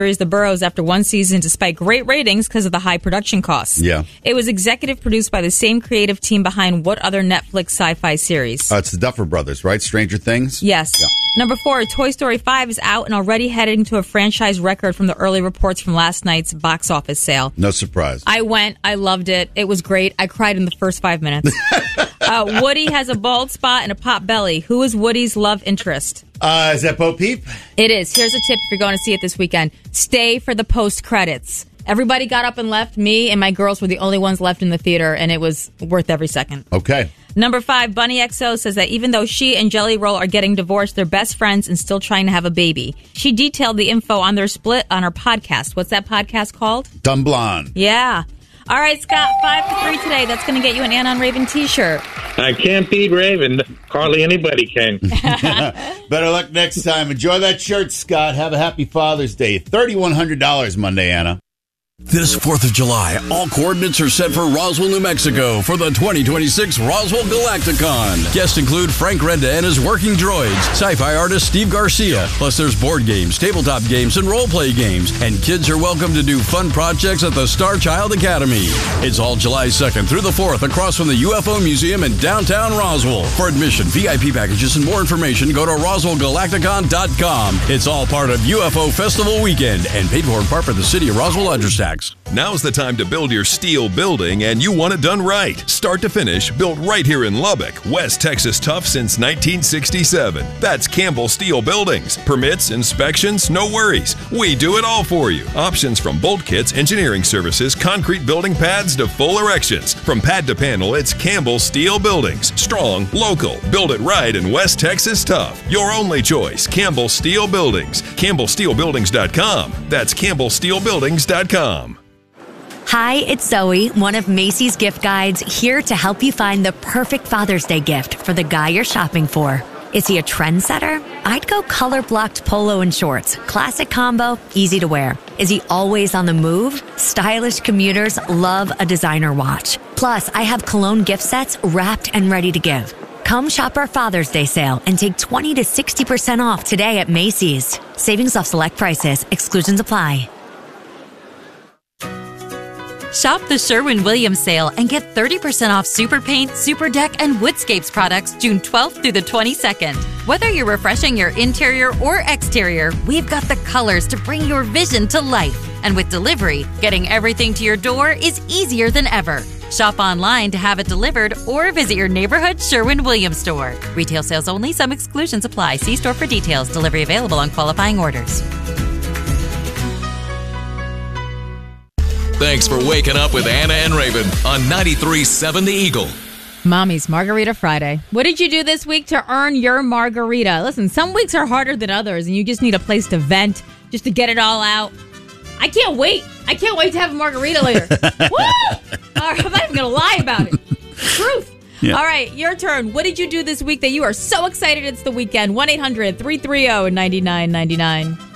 The Burrows after one season despite great ratings because of the high production costs. Yeah. It was executive produced by the same creative team behind what other Netflix sci-fi series? It's the Duffer Brothers, right? Stranger Things? Yes. Yeah. Number 4, Toy Story 5 is out and already heading to a franchise record from the early reports from last night's box office sale. No surprise. I went. I loved it. It was great. I cried in the first 5 minutes. Woody has a bald spot and a pot belly. Who is Woody's love interest? Is that Bo Peep? It is. Here's a tip if you're going to see it this weekend. Stay for the post-credits. Everybody got up and left. Me and my girls were the only ones left in the theater, and it was worth every second. Okay. Number 5, Bunny XO says that even though she and Jelly Roll are getting divorced, they're best friends and still trying to have a baby. She detailed the info on their split on her podcast. What's that podcast called? Dumb Blonde. Yeah. All right, Scott, 5 for 3 today. That's going to get you an Anna and Raven t-shirt. I can't beat Raven. Hardly anybody can. Better luck next time. Enjoy that shirt, Scott. Have a happy Father's Day. $3,100 Monday, Anna. This 4th of July, all coordinates are set for Roswell, New Mexico for the 2026 Roswell Galacticon. Guests include Frank Renda and his Working Droids, sci-fi artist Steve Garcia, plus there's board games, tabletop games, and role-play games. And kids are welcome to do fun projects at the Star Child Academy. It's all July 2nd through the 4th across from the UFO Museum in downtown Roswell. For admission, VIP packages, and more information, go to RoswellGalacticon.com. It's all part of UFO Festival Weekend and paid for in part by the City of Roswell Address Tax. Now's the time to build your steel building, and you want it done right. Start to finish, built right here in Lubbock, West Texas tough since 1967. That's Campbell Steel Buildings. Permits, inspections, no worries. We do it all for you. Options from bolt kits, engineering services, concrete building pads to full erections. From pad to panel, it's Campbell Steel Buildings. Strong, local, build it right in West Texas tough. Your only choice, Campbell Steel Buildings. CampbellSteelBuildings.com. That's CampbellSteelBuildings.com. Hi, it's Zoe, one of Macy's gift guides, here to help you find the perfect Father's Day gift for the guy you're shopping for. Is he a trendsetter? I'd go color-blocked polo and shorts. Classic combo, easy to wear. Is he always on the move? Stylish commuters love a designer watch. Plus, I have cologne gift sets wrapped and ready to give. Come shop our Father's Day sale and take 20 to 60% off today at Macy's. Savings off select prices. Exclusions apply. Shop the Sherwin-Williams sale and get 30% off Super Paint, Super Deck, and Woodscapes products June 12th through the 22nd. Whether you're refreshing your interior or exterior, we've got the colors to bring your vision to life. And with delivery, getting everything to your door is easier than ever. Shop online to have it delivered or visit your neighborhood Sherwin-Williams store. Retail sales only. Some exclusions apply. See store for details. Delivery available on qualifying orders. Thanks for waking up with Anna and Raven on 93.7 The Eagle. Mommy's Margarita Friday. What did you do this week to earn your margarita? Listen, some weeks are harder than others, and you just need a place to vent, just to get it all out. I can't wait. I can't wait to have a margarita later. Woo! I'm not even going to lie about it. Truth. Yeah. All right, your turn. What did you do this week that you are so excited it's the weekend? 1-800-330-9999.